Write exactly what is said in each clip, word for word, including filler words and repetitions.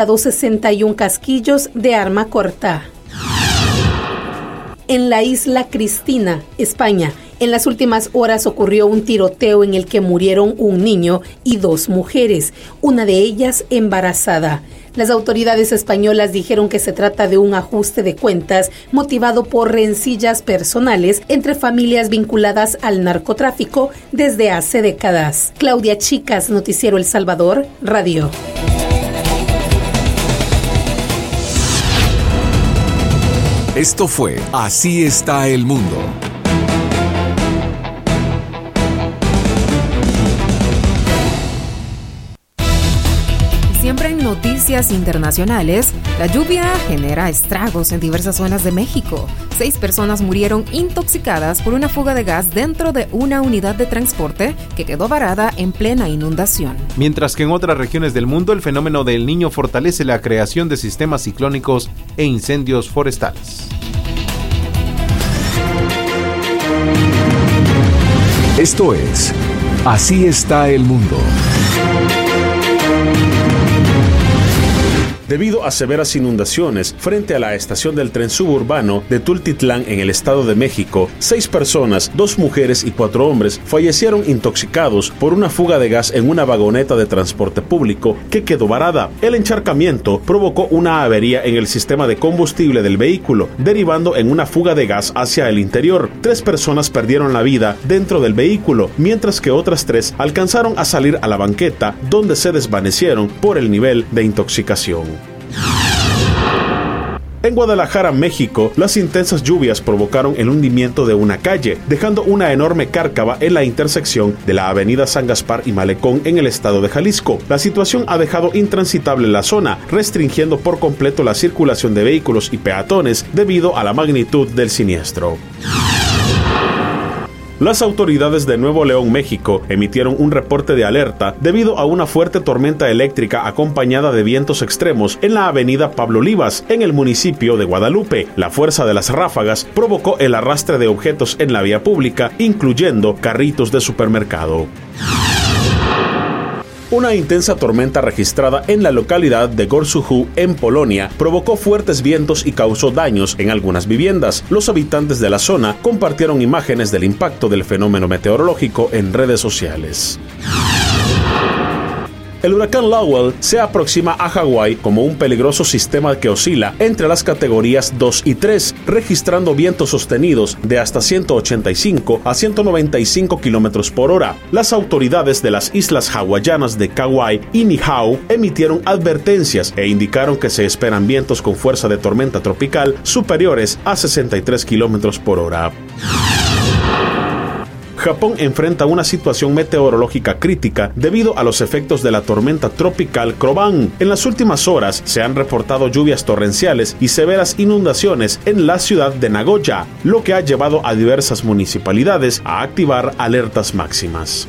sesenta y uno casquillos de arma corta. En la isla Cristina, España, en las últimas horas ocurrió un tiroteo en el que murieron un niño y dos mujeres, una de ellas embarazada. Las autoridades españolas dijeron que se trata de un ajuste de cuentas motivado por rencillas personales entre familias vinculadas al narcotráfico desde hace décadas. Claudia Chicas, Noticiero El Salvador, Radio. Esto fue Así está el mundo. Siempre en noticias internacionales, la lluvia genera estragos en diversas zonas de México. Seis personas murieron intoxicadas por una fuga de gas dentro de una unidad de transporte que quedó varada en plena inundación. Mientras que en otras regiones del mundo, el fenómeno del Niño fortalece la creación de sistemas ciclónicos e incendios forestales. Esto es Así está el mundo. Debido a severas inundaciones frente a la estación del tren suburbano de Tultitlán en el Estado de México, seis personas, dos mujeres y cuatro hombres, fallecieron intoxicados por una fuga de gas en una vagoneta de transporte público que quedó varada. El encharcamiento provocó una avería en el sistema de combustible del vehículo, derivando en una fuga de gas hacia el interior. Tres personas perdieron la vida dentro del vehículo, mientras que otras tres alcanzaron a salir a la banqueta, donde se desvanecieron por el nivel de intoxicación. En Guadalajara, México, las intensas lluvias provocaron el hundimiento de una calle, dejando una enorme cárcava en la intersección de la avenida San Gaspar y Malecón en el estado de Jalisco. La situación ha dejado intransitable la zona, restringiendo por completo la circulación de vehículos y peatones debido a la magnitud del siniestro. Las autoridades de Nuevo León, México, emitieron un reporte de alerta debido a una fuerte tormenta eléctrica acompañada de vientos extremos en la avenida Pablo Olivas, en el municipio de Guadalupe. La fuerza de las ráfagas provocó el arrastre de objetos en la vía pública, incluyendo carritos de supermercado. Una intensa tormenta registrada en la localidad de Gorzów, en Polonia, provocó fuertes vientos y causó daños en algunas viviendas. Los habitantes de la zona compartieron imágenes del impacto del fenómeno meteorológico en redes sociales. El huracán Lowell se aproxima a Hawái como un peligroso sistema que oscila entre las categorías dos y tres, registrando vientos sostenidos de hasta ciento ochenta y cinco a ciento noventa y cinco kilómetros por hora. Las autoridades de las islas hawaianas de Kauai y Niihau emitieron advertencias e indicaron que se esperan vientos con fuerza de tormenta tropical superiores a sesenta y tres kilómetros por hora. Japón enfrenta una situación meteorológica crítica debido a los efectos de la tormenta tropical Kroban. En las últimas horas se han reportado lluvias torrenciales y severas inundaciones en la ciudad de Nagoya, lo que ha llevado a diversas municipalidades a activar alertas máximas.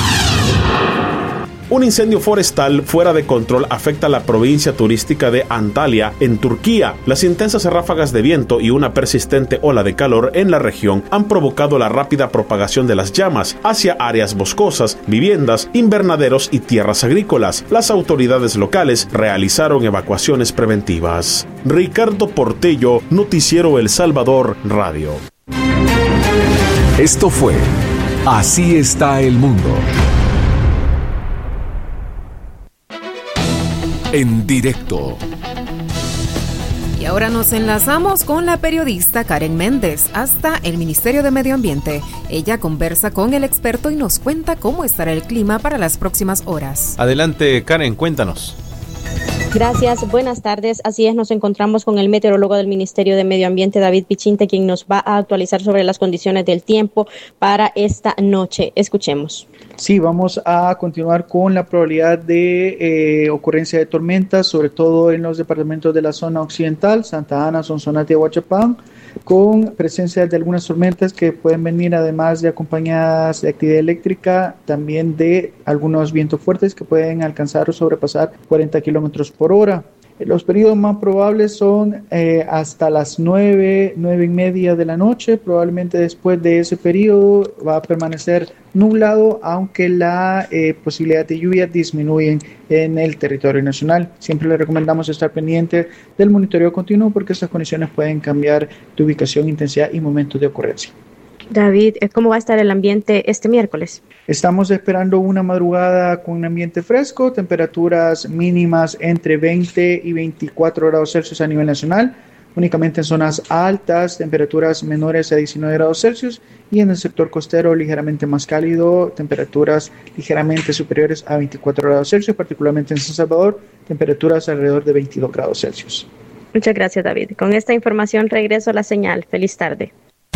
Un incendio forestal fuera de control afecta a la provincia turística de Antalya, en Turquía. Las intensas ráfagas de viento y una persistente ola de calor en la región han provocado la rápida propagación de las llamas hacia áreas boscosas, viviendas, invernaderos y tierras agrícolas. Las autoridades locales realizaron evacuaciones preventivas. Ricardo Portello, Noticiero El Salvador, Radio. Esto fue Así está el mundo. En directo. Y ahora nos enlazamos con la periodista Karen Méndez hasta el Ministerio de Medio Ambiente. Ella conversa con el experto y nos cuenta cómo estará el clima para las próximas horas. Adelante, Karen, cuéntanos. Gracias, buenas tardes. Así es, nos encontramos con el meteorólogo del Ministerio de Medio Ambiente, David Pichinte, quien nos va a actualizar sobre las condiciones del tiempo para esta noche. Escuchemos. Sí, vamos a continuar con la probabilidad de eh, ocurrencia de tormentas, sobre todo en los departamentos de la zona occidental, Santa Ana, Sonsonate y Huachapán, con presencia de algunas tormentas que pueden venir además de acompañadas de actividad eléctrica, también de algunos vientos fuertes que pueden alcanzar o sobrepasar cuarenta kilómetros por hora. Los periodos más probables son eh, hasta las nueve, nueve y media de la noche. Probablemente después de ese periodo va a permanecer nublado, aunque la eh, posibilidad de lluvia disminuye en el territorio nacional. Siempre le recomendamos estar pendiente del monitoreo continuo porque estas condiciones pueden cambiar de ubicación, intensidad y momentos de ocurrencia. David, ¿cómo va a estar el ambiente este miércoles? Estamos esperando una madrugada con un ambiente fresco, temperaturas mínimas entre veinte y veinticuatro grados Celsius a nivel nacional, únicamente en zonas altas, temperaturas menores a diecinueve grados Celsius, y en el sector costero ligeramente más cálido, temperaturas ligeramente superiores a veinticuatro grados Celsius, particularmente en San Salvador, temperaturas alrededor de veintidós grados Celsius. Muchas gracias, David. Con esta información regreso a la señal. Feliz tarde.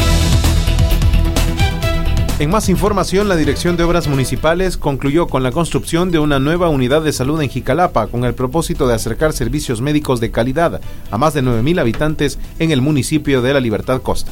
En más información, la Dirección de Obras Municipales concluyó con la construcción de una nueva unidad de salud en Jicalapa con el propósito de acercar servicios médicos de calidad a más de nueve mil habitantes en el municipio de La Libertad Costa.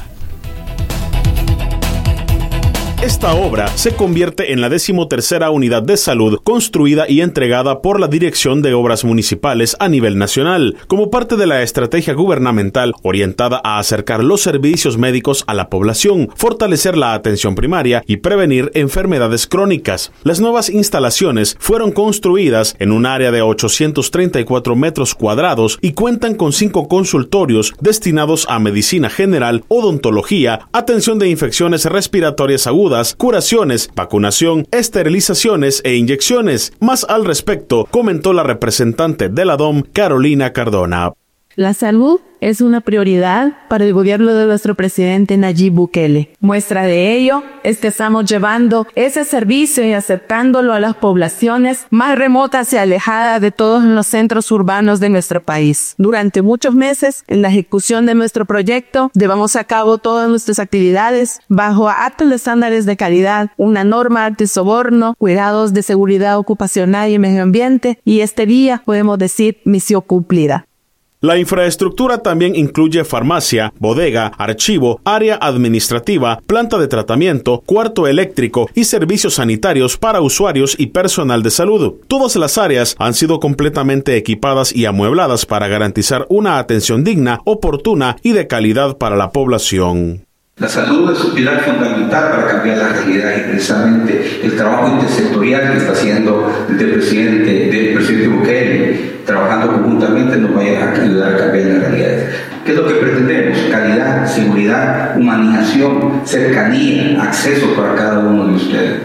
Esta obra se convierte en la decimotercera unidad de salud construida y entregada por la Dirección de Obras Municipales a nivel nacional, como parte de la estrategia gubernamental orientada a acercar los servicios médicos a la población, fortalecer la atención primaria y prevenir enfermedades crónicas. Las nuevas instalaciones fueron construidas en un área de ochocientos treinta y cuatro metros cuadrados y cuentan con cinco consultorios destinados a medicina general, odontología, atención de infecciones respiratorias agudas, curaciones, vacunación, esterilizaciones e inyecciones. Más al respecto, comentó la representante de la D O M, Carolina Cardona. La salud es una prioridad para el gobierno de nuestro presidente Nayib Bukele. Muestra de ello es que estamos llevando ese servicio y acercándolo a las poblaciones más remotas y alejadas de todos los centros urbanos de nuestro país. Durante muchos meses, en la ejecución de nuestro proyecto, llevamos a cabo todas nuestras actividades bajo altos estándares de calidad, una norma antisoborno, cuidados de seguridad ocupacional y medio ambiente, y este día podemos decir misión cumplida. La infraestructura también incluye farmacia, bodega, archivo, área administrativa, planta de tratamiento, cuarto eléctrico y servicios sanitarios para usuarios y personal de salud. Todas las áreas han sido completamente equipadas y amuebladas para garantizar una atención digna, oportuna y de calidad para la población. La salud es un pilar fundamental para cambiar la realidad y precisamente el trabajo intersectorial que está haciendo el presidente, del presidente Bukele, trabajando conjuntamente, nos va a ayudar a cambiar la realidad. ¿Qué es lo que pretendemos? Calidad, seguridad, humanización, cercanía, acceso para cada uno de ustedes.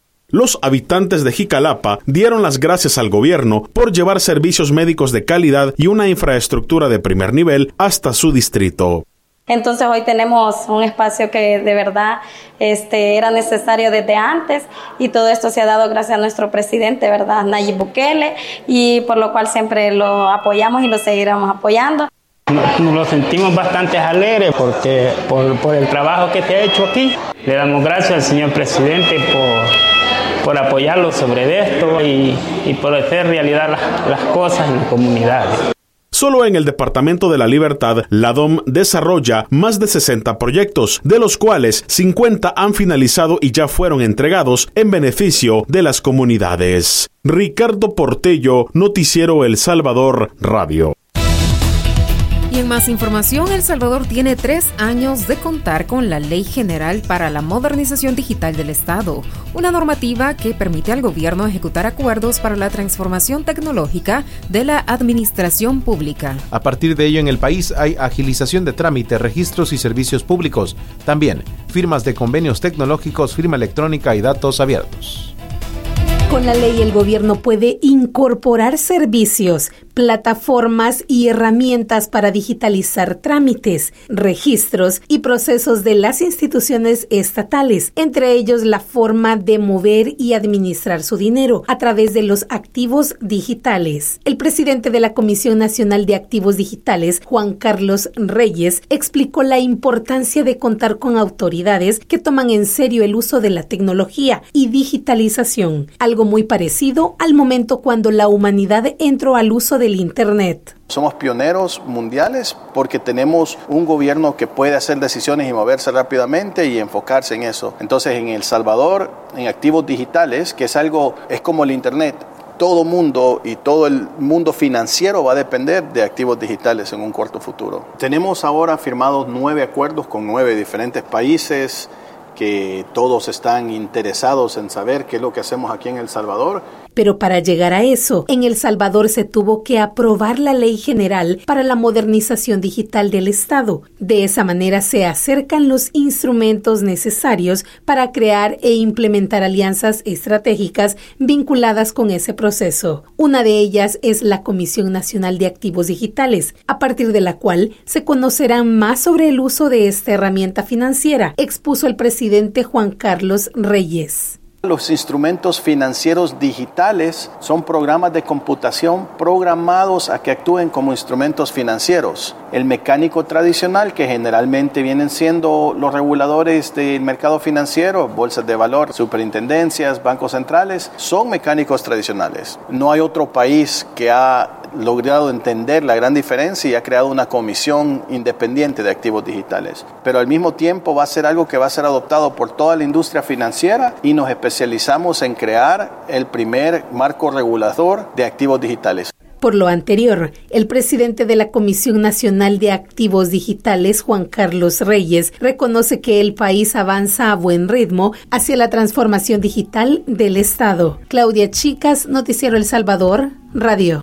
Los habitantes de Jicalapa dieron las gracias al gobierno por llevar servicios médicos de calidad y una infraestructura de primer nivel hasta su distrito. Entonces hoy tenemos un espacio que de verdad este, era necesario desde antes y todo esto se ha dado gracias a nuestro presidente, ¿verdad? Nayib Bukele, y por lo cual siempre lo apoyamos y lo seguiremos apoyando. Nos, nos lo sentimos bastante alegres porque por, por el trabajo que se ha hecho aquí. Le damos gracias al señor presidente por, por apoyarlo sobre esto y, y por hacer realidad las, las cosas en la comunidad. Solo en el Departamento de la Libertad, la D O M desarrolla más de sesenta proyectos, de los cuales cincuenta han finalizado y ya fueron entregados en beneficio de las comunidades. Ricardo Portello, Noticiero El Salvador Radio. Y en más información, El Salvador tiene tres años de contar con la Ley General para la Modernización Digital del Estado, una normativa que permite al gobierno ejecutar acuerdos para la transformación tecnológica de la administración pública. A partir de ello, en el país hay agilización de trámites, registros y servicios públicos, también firmas de convenios tecnológicos, firma electrónica y datos abiertos. Con la ley, el gobierno puede incorporar servicios, plataformas y herramientas para digitalizar trámites, registros y procesos de las instituciones estatales, entre ellos la forma de mover y administrar su dinero a través de los activos digitales. El presidente de la Comisión Nacional de Activos Digitales, Juan Carlos Reyes, explicó la importancia de contar con autoridades que toman en serio el uso de la tecnología y digitalización, algo muy parecido al momento cuando la humanidad entró al uso del Internet. Somos pioneros mundiales porque tenemos un gobierno que puede hacer decisiones y moverse rápidamente y enfocarse en eso. Entonces, en El Salvador, en activos digitales, que es algo, es como el Internet, todo mundo y todo el mundo financiero va a depender de activos digitales en un corto futuro. Tenemos ahora firmados nueve acuerdos con nueve diferentes países que todos están interesados en saber qué es lo que hacemos aquí en El Salvador. Pero para llegar a eso, en El Salvador se tuvo que aprobar la Ley General para la Modernización Digital del Estado. De esa manera se acercan los instrumentos necesarios para crear e implementar alianzas estratégicas vinculadas con ese proceso. Una de ellas es la Comisión Nacional de Activos Digitales, a partir de la cual se conocerán más sobre el uso de esta herramienta financiera, expuso el presidente Juan Carlos Reyes. Los instrumentos financieros digitales son programas de computación programados a que actúen como instrumentos financieros. El mecánico tradicional, que generalmente vienen siendo los reguladores del mercado financiero, bolsas de valor, superintendencias, bancos centrales, son mecánicos tradicionales. No hay otro país que ha logrado entender la gran diferencia y ha creado una comisión independiente de activos digitales. Pero al mismo tiempo va a ser algo que va a ser adoptado por toda la industria financiera y nos especializamos en crear el primer marco regulador de activos digitales. Por lo anterior, el presidente de la Comisión Nacional de Activos Digitales, Juan Carlos Reyes, reconoce que el país avanza a buen ritmo hacia la transformación digital del Estado. Claudia Chicas, Noticiero El Salvador, Radio.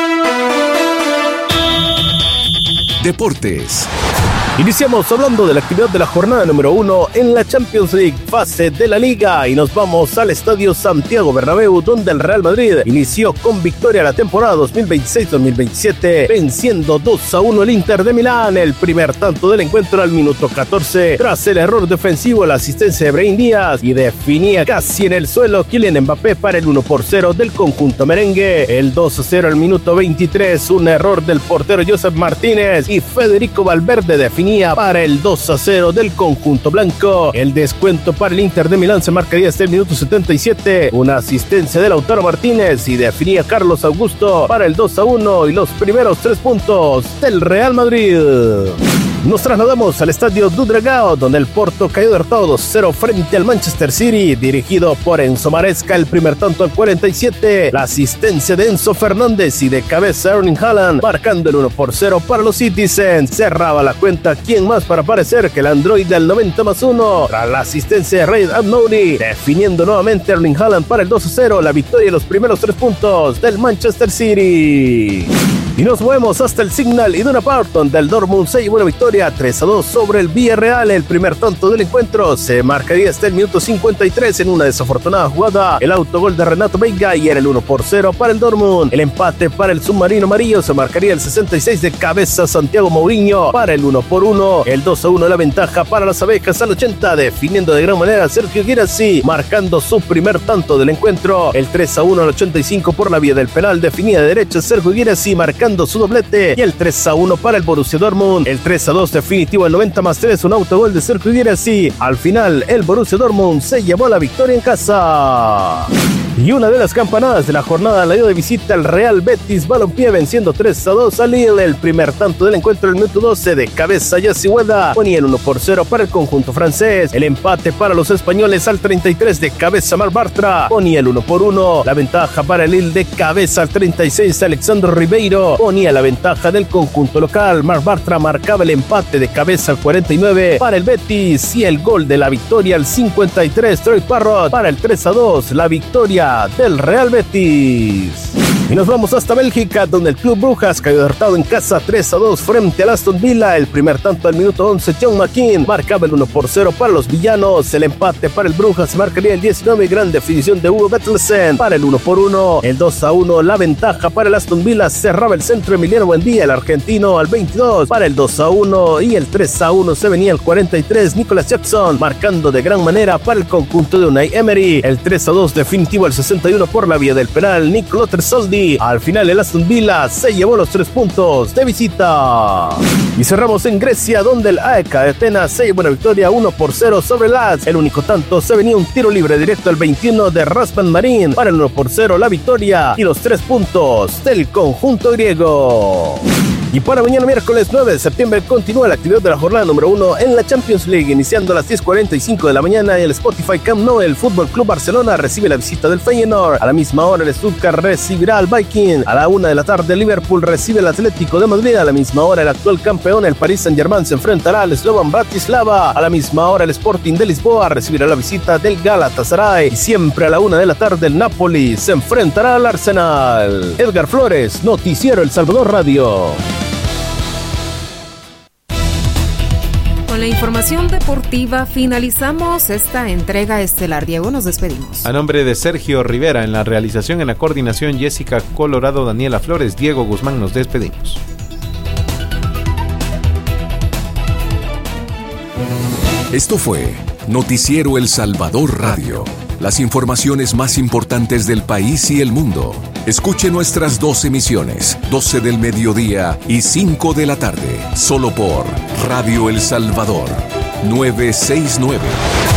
Deportes. Iniciamos hablando de la actividad de la jornada número uno en la Champions League, fase de la Liga, y nos vamos al Estadio Santiago Bernabéu, donde el Real Madrid inició con victoria la temporada dos mil veintiséis dos mil veintisiete, venciendo dos a uno el Inter de Milán. El primer tanto del encuentro al minuto catorce, tras el error defensivo, la asistencia de Brahim Díaz, y definía casi en el suelo Kylian Mbappé para el uno por cero del conjunto merengue. El dos a cero al minuto veintitrés, un error del portero Josep Martínez, y Federico Valverde definía para el dos a cero del conjunto blanco. El descuento para el Inter de Milán se marcaría hasta el minuto setenta y siete, una asistencia de Lautaro Martínez, y definía Carlos Augusto para el dos a uno y los primeros tres puntos del Real Madrid. Nos trasladamos al estadio do Dragao, donde el Porto cayó derrotado dos a cero frente al Manchester City, dirigido por Enzo Maresca. El primer tanto al cuarenta y siete, la asistencia de Enzo Fernández, y de cabeza Erling Haaland, marcando el uno por cero para los Citizens. Cerraba la cuenta, ¿quién más para aparecer que el Android del noventa más uno? Tras la asistencia de Reid Abnouri, definiendo nuevamente Erling Haaland para el dos a cero, la victoria y los primeros tres puntos del Manchester City. Y nos movemos hasta el Signal Iduna Park, donde el Dortmund se llevó una victoria tres a dos sobre el Villarreal. El primer tanto del encuentro se marcaría hasta el minuto cincuenta y tres en una desafortunada jugada, el autogol de Renato Veiga, y era el uno por cero para el Dortmund. El empate para el submarino amarillo se marcaría el sesenta y seis de cabeza Santiago Mourinho para el uno por uno. El dos a uno la ventaja para las abejas al ochenta, definiendo de gran manera Sergio Guirassy, marcando su primer tanto del encuentro. El tres a uno al ochenta y cinco por la vía del penal definía de derecha Sergio Guirassy, marcando su doblete, y el tres a uno para el Borussia Dortmund. El tres a dos definitivo al noventa más tres, un autogol de Sergio Guirassy. Al final el Borussia Dortmund se llevó la victoria en casa. Y una de las campanadas de la jornada la dio de visita el Real Betis Balompié, venciendo tres a dos a Lille. El primer tanto del encuentro, el minuto doce, de cabeza Yassi Hueda, ponía el uno por cero para el conjunto francés. El empate para los españoles al treinta y tres, de cabeza Marc Bartra, ponía el uno por uno. La ventaja para el Lille, de cabeza al treinta y seis, Alexandre Ribeiro, ponía la ventaja del conjunto local. Marc Bartra marcaba el empate de cabeza al cuarenta y nueve para el Betis, y el gol de la victoria al cincuenta y tres, Troy Parrott para el tres a dos, la victoria del Real Betis. Y nos vamos hasta Bélgica, donde el Club Brujas cayó derrotado en casa tres a dos frente al Aston Villa. El primer tanto al minuto once, John McKean marcaba el uno por cero para los villanos. El empate para el Brujas se marcaría el diecinueve, gran definición de Hugo Bettelsen para el uno por uno. El dos a uno, la ventaja para el Aston Villa, cerraba el centro Emiliano Buendía, el argentino, al veintidós para el dos a uno, y el tres a uno se venía al cuarenta y tres, Nicolas Jackson marcando de gran manera para el conjunto de Unai Emery. El tres a dos definitivo al sesenta y uno por la vía del penal, Nick Lottersoldi. Al final el Aston Villa se llevó los tres puntos de visita. Y cerramos en Grecia, donde el A E K de Atenas se llevó una victoria uno por cero sobre el A S. El único tanto se venía un tiro libre directo al veintiuno de Raspan Marín para el uno por cero, la victoria y los tres puntos del conjunto griego. Y para mañana miércoles nueve de septiembre continúa la actividad de la jornada número uno en la Champions League, iniciando a las diez cuarenta y cinco de la mañana en el Spotify Camp Nou. El Fútbol Club Barcelona recibe la visita del Feyenoord. A la misma hora el Stuttgart recibirá al Viking. A la una de la tarde el Liverpool recibe al Atlético de Madrid. A la misma hora el actual campeón, el Paris Saint-Germain, se enfrentará al Slovan Bratislava. A la misma hora el Sporting de Lisboa recibirá la visita del Galatasaray. Y siempre a la una de la tarde el Napoli se enfrentará al Arsenal. Edgar Flores, Noticiero El Salvador Radio. Con la información deportiva finalizamos esta entrega estelar. Diego, nos despedimos. A nombre de Sergio Rivera en la realización, en la coordinación Jessica Colorado, Daniela Flores, Diego Guzmán, nos despedimos. Esto fue Noticiero El Salvador Radio. Las informaciones más importantes del país y el mundo. Escuche nuestras dos emisiones, doce del mediodía y cinco de la tarde, solo por Radio El Salvador, novecientos sesenta y nueve.